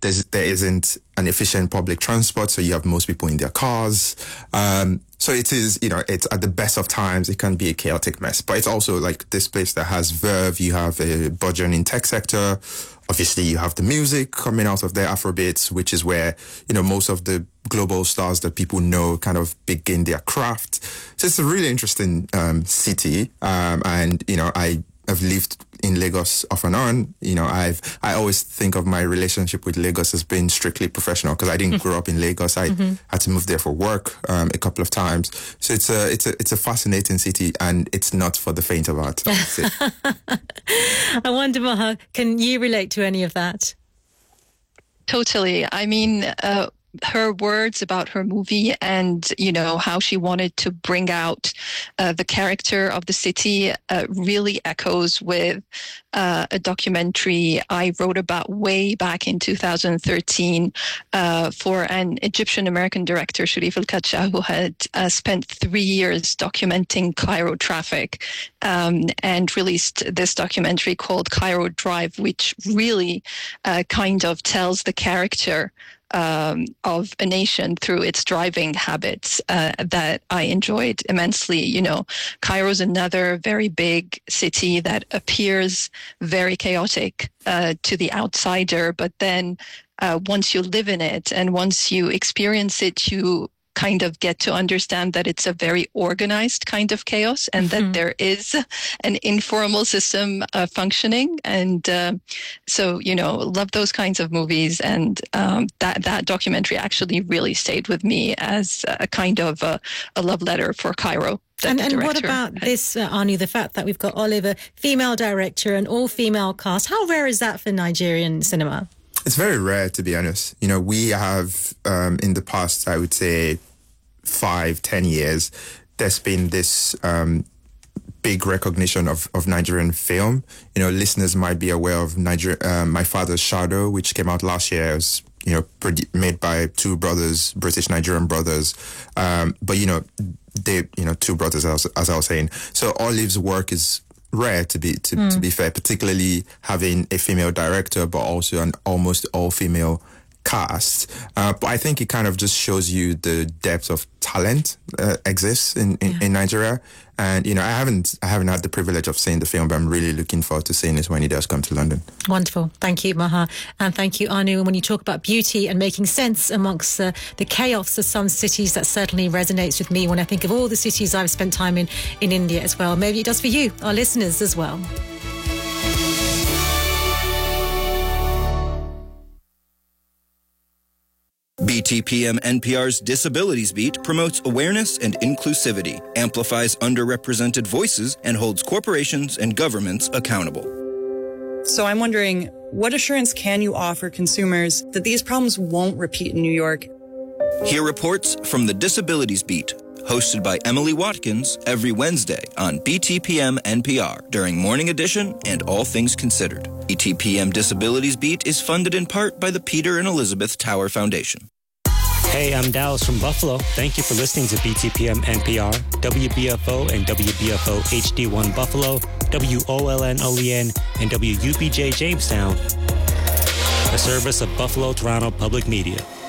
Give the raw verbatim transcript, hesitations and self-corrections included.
there's, there isn't an efficient public transport, so you have most people in their cars. Um, so it is, you know, it's at the best of times, it can be a chaotic mess. But it's also like this place that has verve. You have a burgeoning tech sector. Obviously, you have the music coming out of the Afrobeats, which is where, you know, most of the global stars that people know kind of begin their craft. So it's a really interesting um, city. Um, and, you know, I have lived in Lagos off and on. You know, I've, I always think of my relationship with Lagos as being strictly professional because I didn't grow up in Lagos. I mm-hmm. had to move there for work um, a couple of times. So it's a, it's a, it's a fascinating city, and it's not for the faint of heart. I wonder, Maha, can you relate to any of that? Totally. I mean, uh, her words about her movie and, you know, how she wanted to bring out uh, the character of the city uh, really echoes with uh, a documentary I wrote about way back in two thousand thirteen uh, for an Egyptian-American director, Sharif El-Kacha, who had uh, spent three years documenting Cairo traffic um, and released this documentary called Cairo Drive, which really uh, kind of tells the character Um, of a nation through its driving habits uh, that I enjoyed immensely. You know, Cairo's another very big city that appears very chaotic uh, to the outsider, but then uh, once you live in it and once you experience it, you kind of get to understand that it's a very organized kind of chaos and mm-hmm. that there is an informal system uh, functioning. And uh, so, you know, love those kinds of movies. And um, that, that documentary actually really stayed with me as a kind of a, a love letter for Cairo. And, and what about had. this, uh, Anu, the fact that we've got Olive, a female director, an all-female cast? How rare is that for Nigerian cinema? It's very rare, to be honest. You know, we have, um, in the past, I would say, five, ten years, there's been this um, big recognition of, of Nigerian film. You know, listeners might be aware of Niger- uh, My Father's Shadow, which came out last year. It was, you know, produ- made by two brothers, British-Nigerian brothers. Um, but, you know, they, you know, two brothers, as, as I was saying. So Olive's work is rare, to be to, mm. to be fair, particularly having a female director, but also an almost all-female cast. Uh, but I think it kind of just shows you the depth of talent uh, exists in, in, yeah. in Nigeria. And, you know, I haven't I haven't had the privilege of seeing the film, but I'm really looking forward to seeing it when it does come to London. Wonderful. Thank you, Maha. And thank you, Anu. And when you talk about beauty and making sense amongst uh, the chaos of some cities, that certainly resonates with me when I think of all the cities I've spent time in in India as well. Maybe it does for you, our listeners, as well. B T P M N P R's Disabilities Beat promotes awareness and inclusivity, amplifies underrepresented voices, and holds corporations and governments accountable. So I'm wondering, what assurance can you offer consumers that these problems won't repeat in New York? Hear reports from the Disabilities Beat, hosted by Emily Watkins every Wednesday on B T P M N P R during Morning Edition and All Things Considered. B T P M Disabilities Beat is funded in part by the Peter and Elizabeth Tower Foundation. Hey, I'm Dallas from Buffalo. Thank you for listening to B T P M N P R, W B F O and W B F O H D one Buffalo, W O L N Olean, and W U B J Jamestown, a service of Buffalo Toronto Public Media.